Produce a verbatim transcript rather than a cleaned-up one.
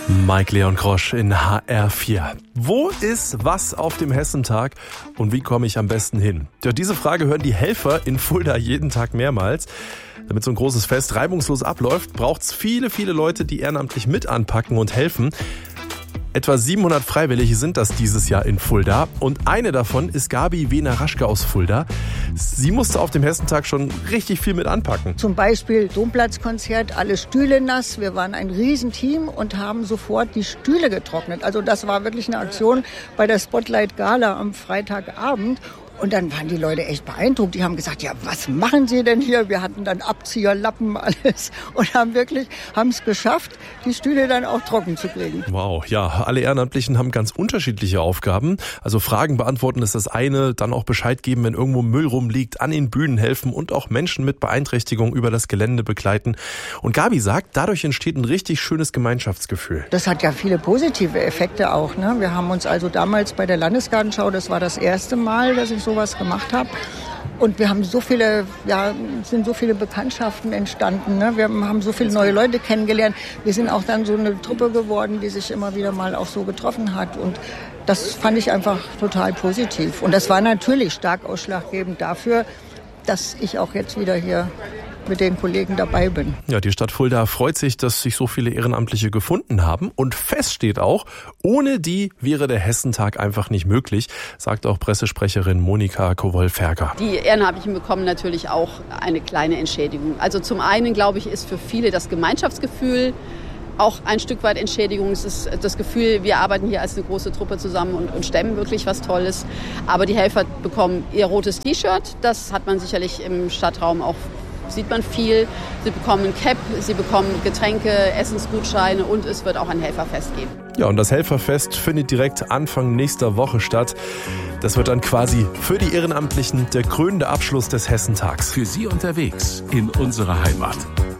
Mike Leon Grosch in H R vier. Wo ist was auf dem Hessentag und wie komme ich am besten hin? Ja, diese Frage hören die Helfer in Fulda jeden Tag mehrmals. Damit so ein großes Fest reibungslos abläuft, braucht es viele, viele Leute, die ehrenamtlich mit anpacken und helfen. Etwa siebenhundert Freiwillige sind das dieses Jahr in Fulda und eine davon ist Gabi Wehner-Raschke aus Fulda. Sie musste auf dem Hessentag schon richtig viel mit anpacken. Zum Beispiel Domplatzkonzert, alle Stühle nass. Wir waren ein Riesenteam und haben sofort die Stühle getrocknet. Also das war wirklich eine Aktion bei der Spotlight Gala am Freitagabend. Und dann waren die Leute echt beeindruckt. Die haben gesagt, ja, was machen Sie denn hier? Wir hatten dann Abzieher, Lappen, alles. Und haben wirklich, haben es geschafft, die Stühle dann auch trocken zu kriegen. Wow, ja, alle Ehrenamtlichen haben ganz unterschiedliche Aufgaben. Also Fragen beantworten ist das eine, dann auch Bescheid geben, wenn irgendwo Müll rumliegt, an den Bühnen helfen und auch Menschen mit Beeinträchtigung über das Gelände begleiten. Und Gabi sagt, dadurch entsteht ein richtig schönes Gemeinschaftsgefühl. Das hat ja viele positive Effekte auch, ne? Wir haben uns also damals bei der Landesgartenschau, das war das erste Mal, dass ich sowas gemacht habe. Und wir haben so viele, ja, sind so viele Bekanntschaften entstanden, ne? Wir haben so viele neue Leute kennengelernt. Wir sind auch dann so eine Truppe geworden, die sich immer wieder mal auch so getroffen hat. Und das fand ich einfach total positiv. Und das war natürlich stark ausschlaggebend dafür, dass ich auch jetzt wieder hier mit den Kollegen dabei bin. Ja, die Stadt Fulda freut sich, dass sich so viele Ehrenamtliche gefunden haben. Und fest steht auch, ohne die wäre der Hessentag einfach nicht möglich, sagt auch Pressesprecherin Monika Kowol-Ferger. Die Ehrenamtlichen bekommen natürlich auch eine kleine Entschädigung. Also zum einen, glaube ich, ist für viele das Gemeinschaftsgefühl auch ein Stück weit Entschädigung. Es ist das Gefühl, wir arbeiten hier als eine große Truppe zusammen und, und stemmen wirklich was Tolles. Aber die Helfer bekommen ihr rotes T-Shirt. Das hat man sicherlich im Stadtraum auch, sieht man viel. Sie bekommen ein Cap, sie bekommen Getränke, Essensgutscheine und es wird auch ein Helferfest geben. Ja, und das Helferfest findet direkt Anfang nächster Woche statt. Das wird dann quasi für die Ehrenamtlichen der krönende Abschluss des Hessentags. Für Sie unterwegs in unserer Heimat.